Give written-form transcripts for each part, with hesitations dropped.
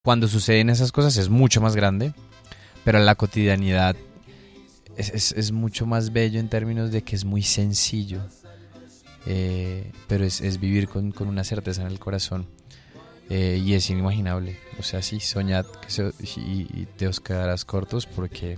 cuando suceden esas cosas es mucho más grande, pero la cotidianidad es mucho más bello en términos de que es muy sencillo, pero es vivir con una certeza en el corazón, y es inimaginable. O sea, sí, soñad y te os quedarás cortos porque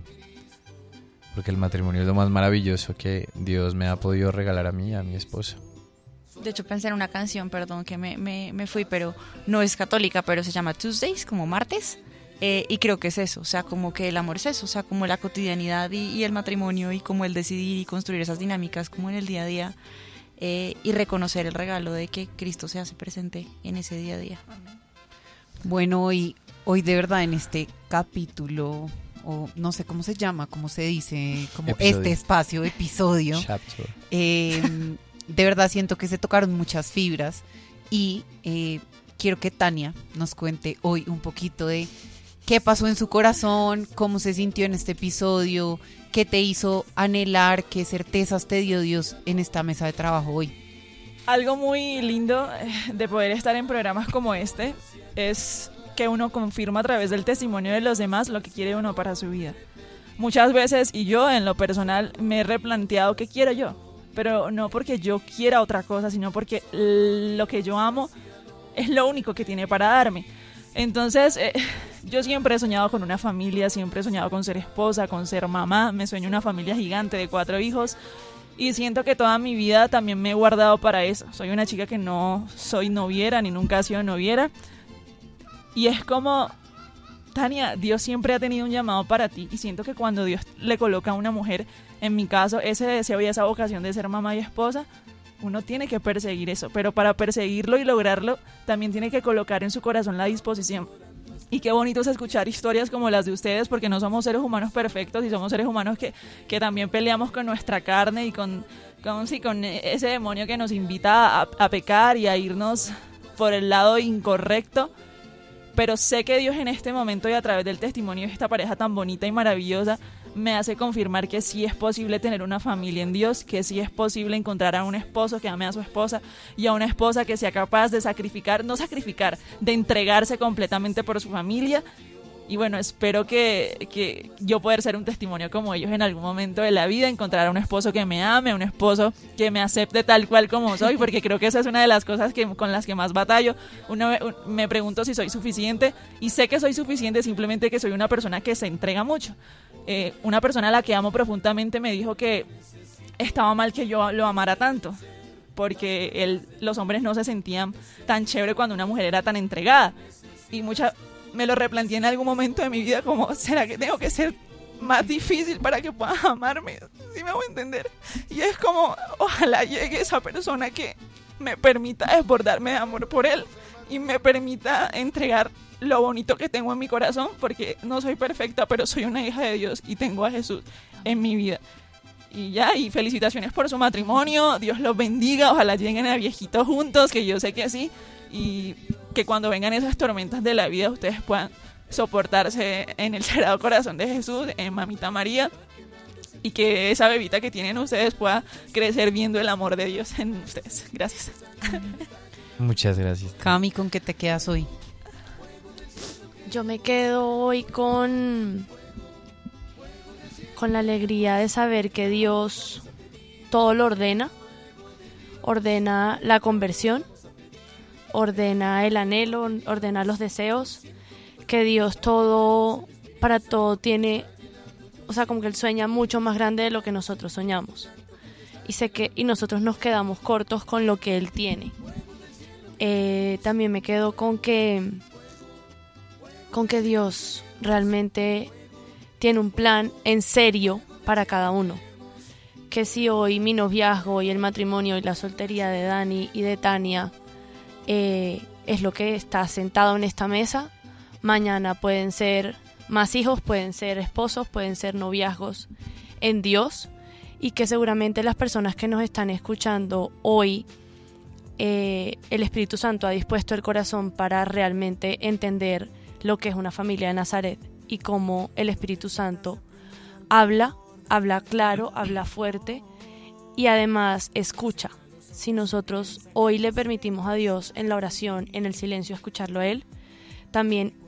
el matrimonio es lo más maravilloso que Dios me ha podido regalar a mí y a mi esposa. De hecho pensé en una canción, perdón que me fui, pero no es católica, pero se llama Tuesdays, como martes, y creo que es eso, o sea, como que el amor es eso, o sea, como la cotidianidad y el matrimonio, y como el decidir y construir esas dinámicas como en el día a día, y reconocer el regalo de que Cristo se hace presente en ese día a día. Bueno, hoy de verdad en este capítulo, o no sé cómo se llama, cómo se dice, como Episodio. este espacio, episodio, Chapter. de verdad siento que se tocaron muchas fibras y quiero que Tania nos cuente hoy un poquito de qué pasó en su corazón, cómo se sintió en este episodio, qué te hizo anhelar, qué certezas te dio Dios en esta mesa de trabajo hoy. Algo muy lindo de poder estar en programas como este es que uno confirma a través del testimonio de los demás lo que quiere uno para su vida. Muchas veces, y yo en lo personal, me he replanteado qué quiero yo, pero no porque yo quiera otra cosa, sino porque lo que yo amo es lo único que tiene para darme. Entonces, yo siempre he soñado con una familia, siempre he soñado con ser esposa, con ser mamá, me sueño una familia gigante de 4 hijos, y siento que toda mi vida también me he guardado para eso. Soy una chica que no soy noviera, ni nunca he sido noviera, y es como, Tania, Dios siempre ha tenido un llamado para ti, y siento que cuando Dios le coloca a una mujer, en mi caso, ese deseo y esa vocación de ser mamá y esposa, uno tiene que perseguir eso, pero para perseguirlo y lograrlo, también tiene que colocar en su corazón la disposición. Y qué bonito es escuchar historias como las de ustedes, porque no somos seres humanos perfectos y somos seres humanos que también peleamos con nuestra carne y con ese demonio que nos invita a pecar y a irnos por el lado incorrecto. Pero sé que Dios en este momento y a través del testimonio de esta pareja tan bonita y maravillosa me hace confirmar que sí es posible tener una familia en Dios, que sí es posible encontrar a un esposo que ame a su esposa y a una esposa que sea capaz de de entregarse completamente por su familia. Y bueno, espero que yo poder ser un testimonio como ellos en algún momento de la vida, encontrar a un esposo que me ame, a un esposo que me acepte tal cual como soy, porque creo que esa es una de las cosas con las que más batallo. Me pregunto si soy suficiente, y sé que soy suficiente, simplemente que soy una persona que se entrega mucho. Una persona a la que amo profundamente me dijo que estaba mal que yo lo amara tanto, porque los hombres no se sentían tan chévere cuando una mujer era tan entregada. Y me lo replanteé en algún momento de mi vida como, ¿será que tengo que ser más difícil para que puedas amarme? ¿Sí me voy a entender? Y es como, ojalá llegue esa persona que me permita desbordarme de amor por él y me permita entregar lo bonito que tengo en mi corazón, porque no soy perfecta, pero soy una hija de Dios y tengo a Jesús en mi vida. Y felicitaciones por su matrimonio, Dios los bendiga, ojalá lleguen a viejitos juntos, que yo sé que sí, y que cuando vengan esas tormentas de la vida ustedes puedan soportarse en el Sagrado Corazón de Jesús, en Mamita María, y que esa bebita que tienen ustedes pueda crecer viendo el amor de Dios en ustedes. Gracias. Muchas gracias. Cami, ¿con qué te quedas hoy? Yo me quedo hoy con la alegría de saber que Dios todo lo ordena la conversión, ordena el anhelo, ordena los deseos, que Dios para todo tiene, o sea, como que Él sueña mucho más grande de lo que nosotros soñamos. Y nosotros nos quedamos cortos con lo que Él tiene. También me quedo con que Dios realmente tiene un plan en serio para cada uno. Que si hoy mi noviazgo y el matrimonio y la soltería de Dani y de Tania es lo que está sentado en esta mesa, mañana pueden ser más hijos, pueden ser esposos, pueden ser noviazgos en Dios, y que seguramente las personas que nos están escuchando hoy, el Espíritu Santo ha dispuesto el corazón para realmente entender lo que es una familia de Nazaret y cómo el Espíritu Santo habla claro, habla fuerte y además escucha. Si nosotros hoy le permitimos a Dios en la oración, en el silencio, escucharlo a Él, también